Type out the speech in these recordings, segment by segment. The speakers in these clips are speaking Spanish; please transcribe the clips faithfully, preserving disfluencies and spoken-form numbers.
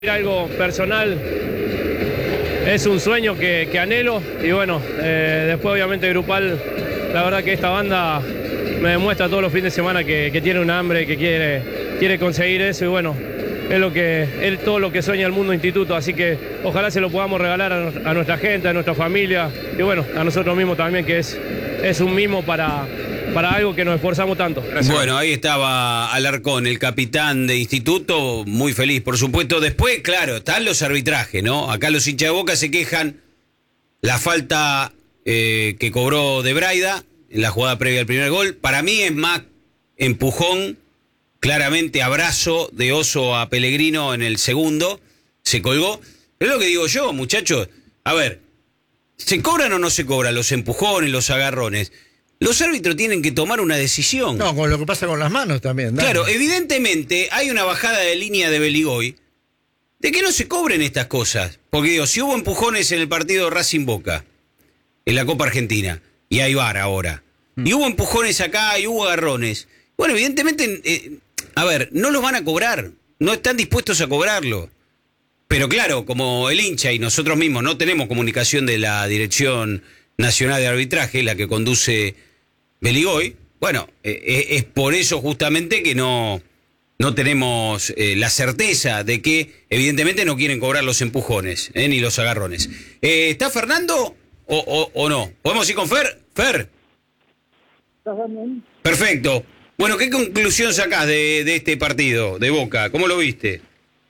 Algo personal, es un sueño que, que anhelo y bueno, eh, después obviamente grupal, la verdad que esta banda me demuestra todos los fines de semana que, que tiene un hambre, que quiere, quiere conseguir eso y bueno, es, lo que, es todo lo que sueña el mundo instituto, así que ojalá se lo podamos regalar a, a nuestra gente, a nuestra familia y bueno, a nosotros mismos también, que es, es un mimo para... para algo que nos esforzamos tanto. Gracias. Bueno, ahí estaba Alarcón, el capitán de instituto, muy feliz, por supuesto. Después, claro, están los arbitrajes, ¿no? Acá los hinchas de Boca se quejan la falta eh, que cobró de Braida en la jugada previa al primer gol. Para mí es más empujón, claramente abrazo de Oso a Pellegrino en el segundo, se colgó. Pero es lo que digo yo, muchachos, a ver, ¿se cobran o no se cobran los empujones, los agarrones? Los árbitros tienen que tomar una decisión. No, con lo que pasa con las manos también. Dale. Claro, evidentemente hay una bajada de línea de Beligoy de que no se cobren estas cosas. Porque digo, si hubo empujones en el partido Racing Boca, en la Copa Argentina, y hay V A R ahora, mm. y hubo empujones acá y hubo agarrones, bueno, evidentemente, eh, a ver, no los van a cobrar, no están dispuestos a cobrarlo. Pero claro, como el hincha y nosotros mismos no tenemos comunicación de la Dirección Nacional de Arbitraje, la que conduce Beligoy, bueno, eh, es por eso justamente que no, no tenemos eh, la certeza de que evidentemente no quieren cobrar los empujones, eh, ni los agarrones. Eh, ¿Está Fernando o, o, o no? ¿Podemos ir con Fer? Fer. Perfecto. Bueno, ¿qué conclusión sacás de, de este partido de Boca? ¿Cómo lo viste?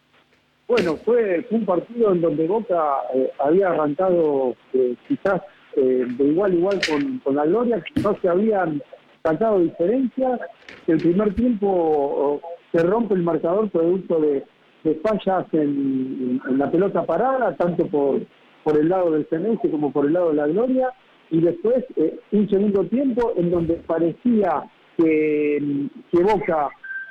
Bueno, fue, fue un partido en donde Boca eh, había arrancado eh, quizás Eh, de igual a igual con, con la Gloria, que no se habían sacado diferencias. El primer tiempo oh, se rompe el marcador producto de, de fallas en, en la pelota parada, tanto por, por el lado del Ceneice como por el lado de la Gloria, y después eh, un segundo tiempo en donde parecía que, que Boca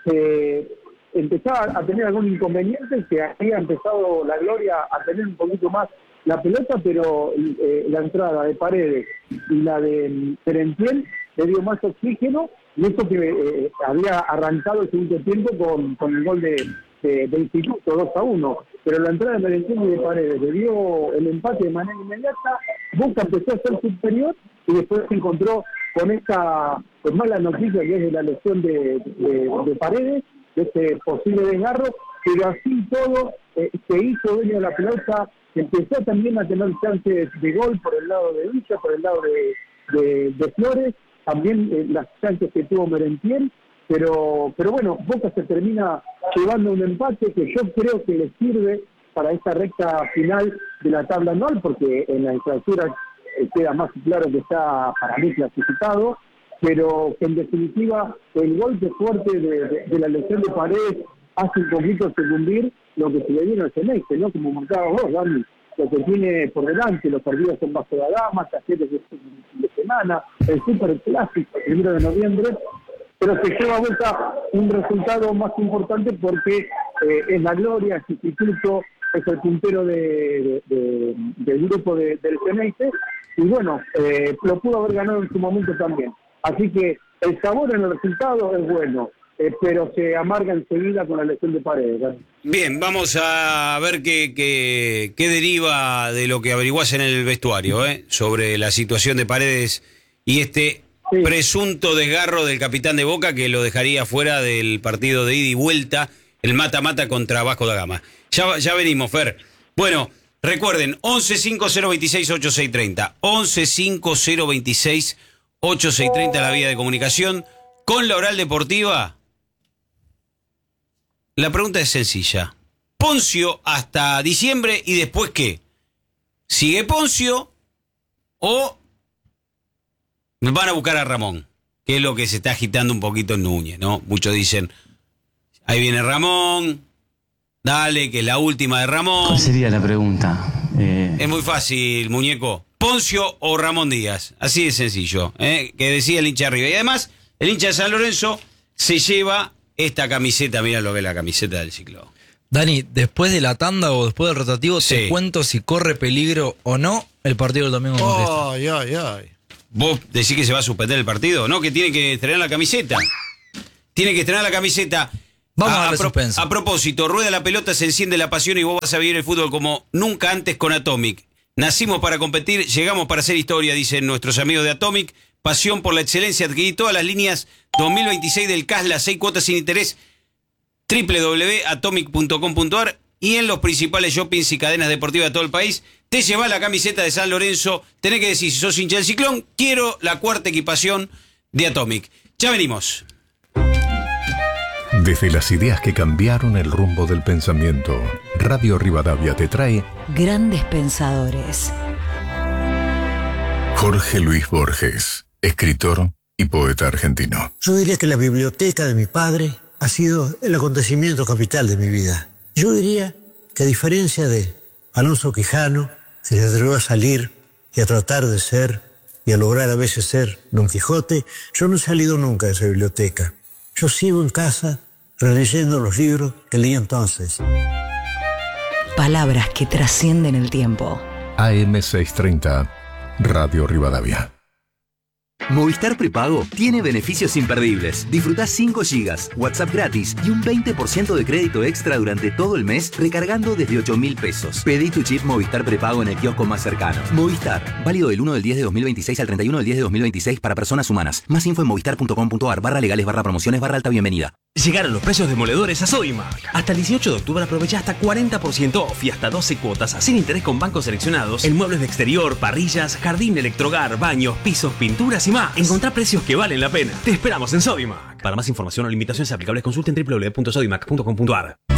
eh, empezaba a tener algún inconveniente, que había empezado la Gloria a tener un poquito más la pelota, pero eh, la entrada de Paredes y la de Merentiel le dio más oxígeno, y esto que eh, había arrancado el segundo tiempo con, con el gol de, de, de Instituto, dos a uno, pero la entrada de Merentiel y de Paredes le dio el empate de manera inmediata. Boca empezó a ser superior y después se encontró con esta pues, mala noticia que es de la lesión de, de, de Paredes, de este posible desgarro, pero así todo eh, se hizo dueño de la pelota. Empezó también a tener chances de gol por el lado de Villa, por el lado de, de, de Flores, también eh, las chances que tuvo Merentiel, pero pero bueno, Boca se termina llevando un empate que yo creo que le sirve para esta recta final de la tabla anual, porque en la infraestructura eh, queda más claro que está para mí clasificado, pero que en definitiva el golpe fuerte de, de, de la lesión de Paredes hace un poquito secundir lo que se le viene al Ceneice, ¿no? Como marcabas vos, Dani, lo que tiene por delante, los partidos en Vasco da Gama, Talleres de, de semana, el Super Clásico, el primero de noviembre, pero se lleva a Boca un resultado más importante porque eh, es la Gloria, es Instituto, es el puntero de, de, de, del grupo de, del Ceneice, y bueno, eh, lo pudo haber ganado en su momento también. Así que el sabor en el resultado es bueno. Eh, pero se amarga enseguida con la lesión de Paredes, ¿verdad? Bien, vamos a ver qué, qué, qué deriva de lo que averiguás en el vestuario, ¿eh? Sobre la situación de Paredes y este sí. presunto desgarro del capitán de Boca que lo dejaría fuera del partido de ida y vuelta, el mata-mata contra Vasco da Gama. Ya, ya venimos, Fer. Bueno, recuerden, once cinco cero veintiséis ochenta y seis treinta, once cinco cero veintiséis ochenta y seis treinta la vía de comunicación con la Oral Deportiva. La pregunta es sencilla. Poncio hasta diciembre y después ¿qué? ¿Sigue Poncio o van a buscar a Ramón? Que es lo que se está agitando un poquito en Núñez, ¿no? Muchos dicen, ahí viene Ramón, dale, que es la última de Ramón. ¿Cuál sería la pregunta? Eh... Es muy fácil, muñeco. Poncio o Ramón Díaz. Así de sencillo, ¿eh? Que decía el hincha arriba. Y además, el hincha de San Lorenzo se lleva esta camiseta, mira lo que es la camiseta del Ciclo. Dani, después de la tanda o después del rotativo, sí. te cuento si corre peligro o no el partido del domingo. Oh, ay, ay, ay. ¿Vos decís que se va a suspender el partido? No, que tiene que estrenar la camiseta. Tiene que estrenar la camiseta. Vamos a, a, darle pro- suspenso. a propósito, rueda la pelota, se enciende la pasión y vos vas a vivir el fútbol como nunca antes con Atomic. Nacimos para competir, llegamos para hacer historia, dicen nuestros amigos de Atomic. Pasión por la excelencia, adquirí todas las líneas dos mil veintiséis del Casla, seis cuotas sin interés, doble u doble u doble u punto atomic punto com punto a r y en los principales shoppings y cadenas deportivas de todo el país. Te llevas la camiseta de San Lorenzo, tenés que decir, si sos hincha del Ciclón, quiero la cuarta equipación de Atomic. Ya venimos. Desde las ideas que cambiaron el rumbo del pensamiento, Radio Rivadavia te trae Grandes Pensadores. Jorge Luis Borges, escritor y poeta argentino. Yo diría que la biblioteca de mi padre ha sido el acontecimiento capital de mi vida. Yo diría que a diferencia de Alonso Quijano, que se atrevió a salir y a tratar de ser y a lograr a veces ser Don Quijote, yo no he salido nunca de esa biblioteca. Yo sigo en casa releyendo los libros que leí entonces. Palabras que trascienden el tiempo. A M seiscientos treinta, Radio Rivadavia. Movistar Prepago tiene beneficios imperdibles. Disfrutá cinco gigas, WhatsApp gratis y un veinte por ciento de crédito extra durante todo el mes recargando desde ocho mil pesos. Pedí tu chip Movistar Prepago en el kiosco más cercano. Movistar, válido del uno del diez de dos mil veintiséis al treinta y uno del diez de dos mil veintiséis para personas humanas. Más info en movistar punto com punto a r barra legales barra promociones barra alta bienvenida. Llegaron los precios demoledores a Sodimac. Hasta el dieciocho de octubre aprovecha hasta cuarenta por ciento off y hasta doce cuotas sin interés con bancos seleccionados en muebles de exterior, parrillas, jardín, electrohogar, baños, pisos, pinturas y más. Encontrá precios que valen la pena. Te esperamos en Sodimac. Para más información o limitaciones aplicables consulten doble u doble u doble u punto sodimac punto com punto a r.